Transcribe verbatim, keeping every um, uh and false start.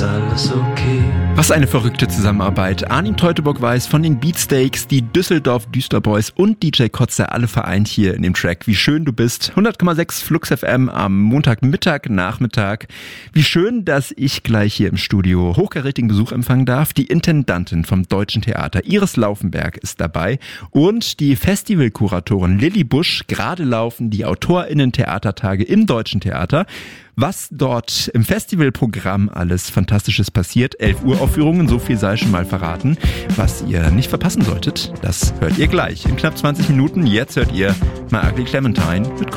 alles okay. Was eine verrückte Zusammenarbeit. Armin Teutoburg-Weiß von den Beatsteaks, die Düsseldorf Düsterboys und D J Kotze, alle vereint hier in dem Track Wie schön du bist. hundert Komma sechs Flux F M am Montagmittag, Nachmittag. Wie schön, dass ich gleich hier im Studio hochkarätigen Besuch empfangen darf. Die Intendantin vom Deutschen Theater, Iris Laufenberg, ist dabei. Und die Festivalkuratorin Lilly Busch. Gerade laufen die AutorInnen-Theatertage im Deutschen Theater. Was dort im Festivalprogramm alles Fantastisches passiert. elf Uhr Aufführungen, so viel sei schon mal verraten. Was ihr nicht verpassen solltet, das hört ihr gleich in knapp zwanzig Minuten. Jetzt hört ihr My Ugly Clementine mit